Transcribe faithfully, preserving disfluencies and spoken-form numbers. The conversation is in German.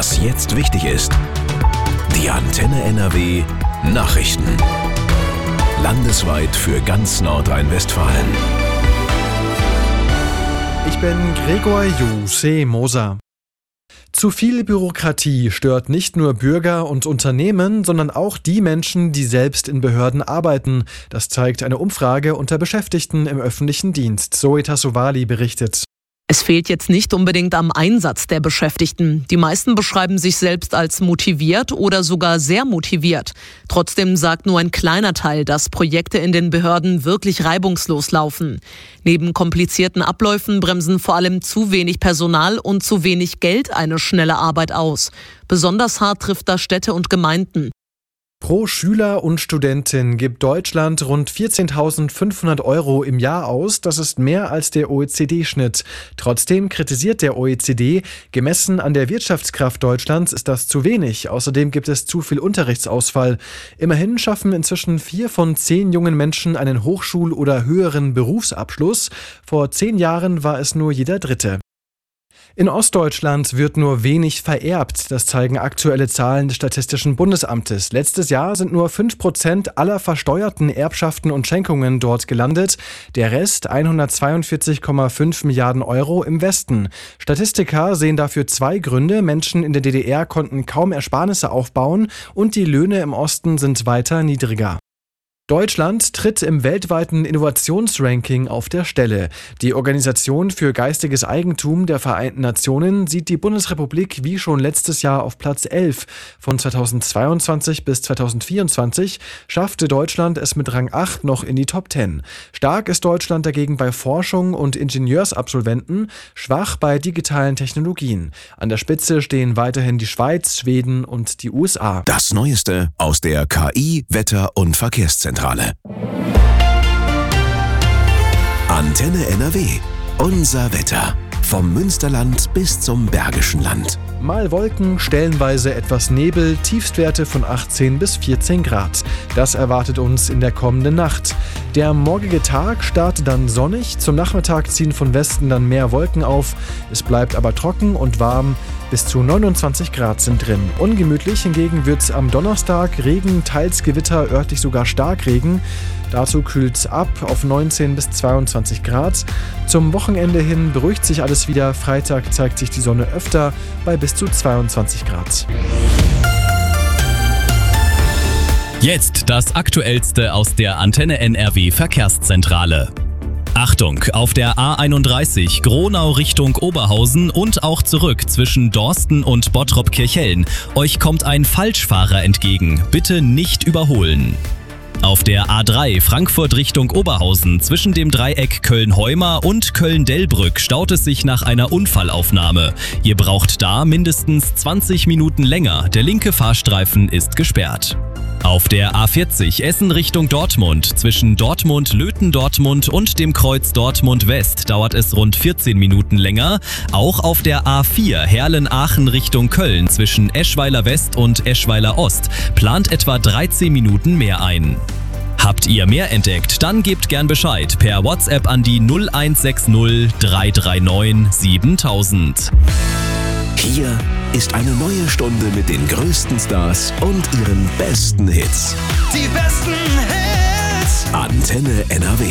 Was jetzt wichtig ist. Die Antenne N R W Nachrichten. Landesweit für ganz Nordrhein-Westfalen. Ich bin Gregor Jose Moser. Zu viel Bürokratie stört nicht nur Bürger und Unternehmen, sondern auch die Menschen, die selbst in Behörden arbeiten. Das zeigt eine Umfrage unter Beschäftigten im öffentlichen Dienst. Zoe Tassovali berichtet. Es fehlt jetzt nicht unbedingt am Einsatz der Beschäftigten. Die meisten beschreiben sich selbst als motiviert oder sogar sehr motiviert. Trotzdem sagt nur ein kleiner Teil, dass Projekte in den Behörden wirklich reibungslos laufen. Neben komplizierten Abläufen bremsen vor allem zu wenig Personal und zu wenig Geld eine schnelle Arbeit aus. Besonders hart trifft das Städte und Gemeinden. Pro Schüler und Studentin gibt Deutschland rund vierzehntausendfünfhundert Euro im Jahr aus. Das ist mehr als der O E C D-Schnitt. Trotzdem kritisiert der O E C D, gemessen an der Wirtschaftskraft Deutschlands ist das zu wenig. Außerdem gibt es zu viel Unterrichtsausfall. Immerhin schaffen inzwischen vier von zehn jungen Menschen einen Hochschul- oder höheren Berufsabschluss. Vor zehn Jahren war es nur jeder Dritte. In Ostdeutschland wird nur wenig vererbt. Das zeigen aktuelle Zahlen des Statistischen Bundesamtes. Letztes Jahr sind nur fünf Prozent aller versteuerten Erbschaften und Schenkungen dort gelandet. Der Rest, hundertzweiundvierzig Komma fünf Milliarden Euro, im Westen. Statistiker sehen dafür zwei Gründe. Menschen in der D D R konnten kaum Ersparnisse aufbauen und die Löhne im Osten sind weiter niedriger. Deutschland tritt im weltweiten Innovationsranking auf der Stelle. Die Organisation für geistiges Eigentum der Vereinten Nationen sieht die Bundesrepublik wie schon letztes Jahr auf Platz elf. Von zweitausendzweiundzwanzig bis zweitausendvierundzwanzig schaffte Deutschland es mit Rang acht noch in die Top zehn. Stark ist Deutschland dagegen bei Forschung und Ingenieursabsolventen, schwach bei digitalen Technologien. An der Spitze stehen weiterhin die Schweiz, Schweden und die U S A. Das Neueste aus der K I-, Wetter- und Verkehrszentrale. Antenne N R W. Unser Wetter. Vom Münsterland bis zum Bergischen Land. Mal Wolken, stellenweise etwas Nebel, Tiefstwerte von achtzehn bis vierzehn Grad. Das erwartet uns in der kommenden Nacht. Der morgige Tag startet dann sonnig, zum Nachmittag ziehen von Westen dann mehr Wolken auf. Es bleibt aber trocken und warm, bis zu neunundzwanzig Grad sind drin. Ungemütlich hingegen wird es am Donnerstag, Regen, teils Gewitter, örtlich sogar Starkregen. Dazu kühlt es ab auf neunzehn bis zweiundzwanzig Grad. Zum Wochenende hin beruhigt sich alles wieder. Freitag zeigt sich die Sonne öfter bei bis zu zweiundzwanzig Grad. Jetzt das Aktuellste aus der Antenne N R W Verkehrszentrale. Achtung, auf der A einunddreißig Gronau Richtung Oberhausen und auch zurück zwischen Dorsten und Bottrop-Kirchhellen. Euch kommt ein Falschfahrer entgegen. Bitte nicht überholen. Auf der A drei Frankfurt Richtung Oberhausen zwischen dem Dreieck Köln-Heumar und Köln-Dellbrück staut es sich nach einer Unfallaufnahme. Ihr braucht da mindestens zwanzig Minuten länger. Der linke Fahrstreifen ist gesperrt. Auf der A vierzig Essen Richtung Dortmund zwischen Dortmund-Löten-Dortmund und dem Kreuz Dortmund West dauert es rund vierzehn Minuten länger. Auch auf der A vier Herlen-Aachen Richtung Köln zwischen Eschweiler West und Eschweiler Ost plant etwa dreizehn Minuten mehr ein. Habt ihr mehr entdeckt? Dann gebt gern Bescheid per WhatsApp an die null eins sechs null drei drei neun siebentausend. Hier ist eine neue Stunde mit den größten Stars und ihren besten Hits. Die besten Hits. Antenne N R W.